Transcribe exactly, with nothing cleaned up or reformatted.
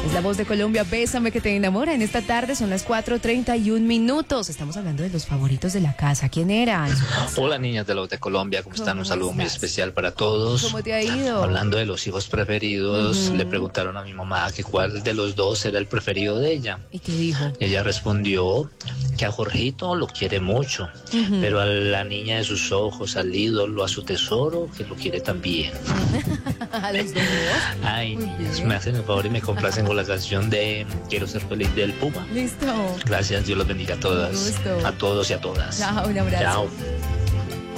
Es la voz de Colombia, Bésame que te enamora. En esta tarde son las cuatro treinta y un minutos. Estamos hablando de los favoritos de la casa. ¿Quién era? Hola, niñas de la voz de Colombia, ¿cómo, ¿Cómo están? Un saludo estás? Muy especial para todos. ¿Cómo te ha ido? Hablando de los hijos preferidos, uh-huh. le preguntaron a mi mamá que cuál de los dos era el preferido de ella. ¿Y qué dijo? Ella respondió que a Jorgito lo quiere mucho, uh-huh. pero a la niña de sus ojos, al ídolo, a su tesoro, que lo quiere también. ¿A los dos? Ay, niñas, me hacen el favor y me complacen con la canción de Quiero ser feliz del Puma. Listo. Gracias, Dios los bendiga a todas, a todos y a todas. Chao, un abrazo. Chao.